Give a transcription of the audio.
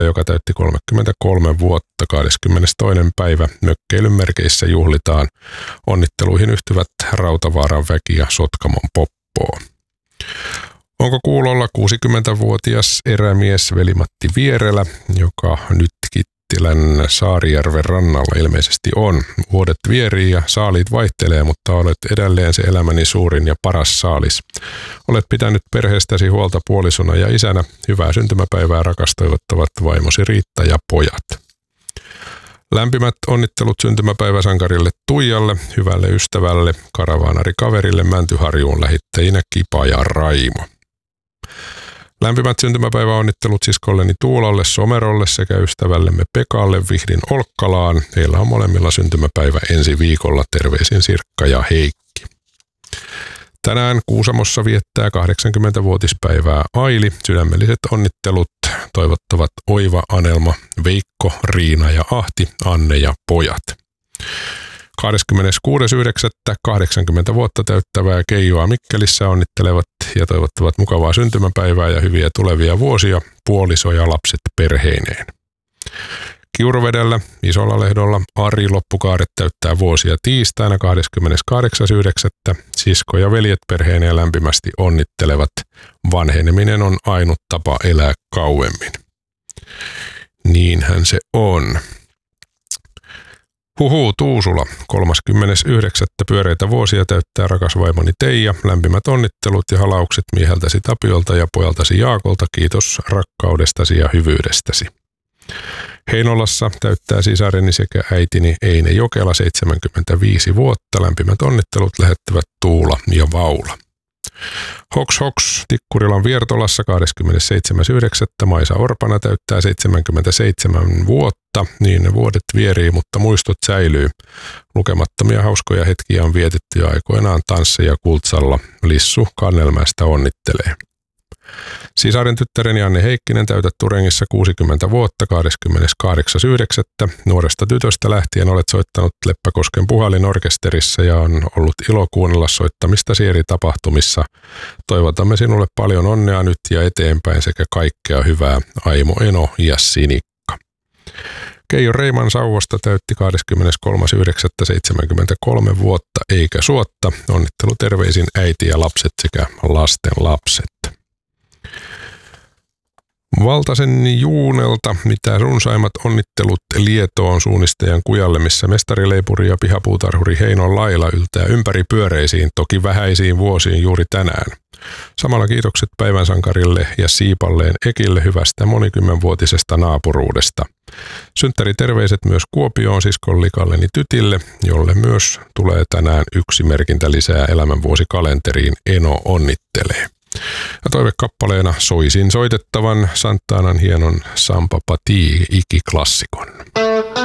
joka täytti 33 vuotta 22. päivä. Mökkeilyn merkeissä juhlitaan. Onnitteluihin yhtyvät Rautavaaran väki ja Sotkamon Poppoo. Onko kuulolla 60-vuotias erämies Veli-Matti Vierelä, joka nyt Kittilän Saarijärven rannalla ilmeisesti on. Vuodet vierii ja saaliit vaihtelee, mutta olet edelleen se elämäni suurin ja paras saalis. Olet pitänyt perheestäsi huolta puolisona ja isänä. Hyvää syntymäpäivää rakas toivottavat vaimosi Riitta ja pojat. Lämpimät onnittelut syntymäpäiväsankarille Tuijalle, hyvälle ystävälle, karavaanarikaverille Mäntyharjuun lähettäjinä Kipa ja Raimo. Lämpimät syntymäpäiväonnittelut siskolleni Tuulalle Somerolle sekä ystävällemme Pekalle Vihdin Olkkalaan. Heillä on molemmilla syntymäpäivä ensi viikolla. Terveisin Sirkka ja Heikki. Tänään Kuusamossa viettää 80-vuotispäivää Aili. Sydämelliset onnittelut toivottavat Oiva, Anelma, Veikko, Riina ja Ahti, Anne ja pojat. 26.9. 80 vuotta täyttävää Keijoa Mikkelissä onnittelevat ja toivottavat mukavaa syntymäpäivää ja hyviä tulevia vuosia puoliso ja lapset perheineen. Kiuruvedellä Isolla Lehdolla Ari Loppukaaret täyttää vuosia tiistaina 28.9. Sisko ja veljet perheineen lämpimästi onnittelevat. Vanheneminen on ainut tapa elää kauemmin. Niinhän se on. Huhu Tuusula, 39. pyöreitä vuosia täyttää rakas vaimoni Teija. Lämpimät onnittelut ja halaukset mieheltäsi Tapiolta ja pojaltasi Jaakolta. Kiitos rakkaudestasi ja hyvyydestäsi. Heinolassa täyttää sisareni sekä äitini Eine Jokela 75 vuotta. Lämpimät onnittelut lähettävät Tuula ja Vaula. Hoks Tikkurilan Viertolassa 27.9. Maisa Orpana täyttää 77 vuotta. Niin ne vuodet vierii, mutta muistot säilyy. Lukemattomia hauskoja hetkiä on vietetty aikoinaan tansseja Kultsalla. Lissu Kannelmäestä onnittelee. Sisaren tyttäreni Anne Heikkinen täytät Turengissa 60 vuotta 28.9. Nuoresta tytöstä lähtien olet soittanut Leppäkosken Puhalinorkesterissa ja on ollut ilo kuunnella soittamistasi eri tapahtumissa. Toivotamme sinulle paljon onnea nyt ja eteenpäin sekä kaikkea hyvää. Aimo Eno ja Sinikka. Keijo Reiman Sauvosta täytti 23.9.73 vuotta eikä suotta. Onnitteluterveisin äiti ja lapset sekä lasten lapset. Valtasen Juunelta mitä runsaimmat onnittelut Lietoon suunnistajan kujalle, missä mestarileipuri ja pihapuutarhuri Heinon Laila yltää ympäri pyöreisiin, toki vähäisiin vuosiin juuri tänään. Samalla kiitokset päivänsankarille ja Siipalleen Ekille hyvästä monikymmenvuotisesta naapuruudesta. Synttäriterveiset myös Kuopioon siskon likalleni Tytille, jolle myös tulee tänään yksi merkintä lisää elämänvuosikalenteriin. Eno onnittelee. Ja toivekappaleena soisin soitettavan Santanan hienon Sampa Pati ikiklassikon.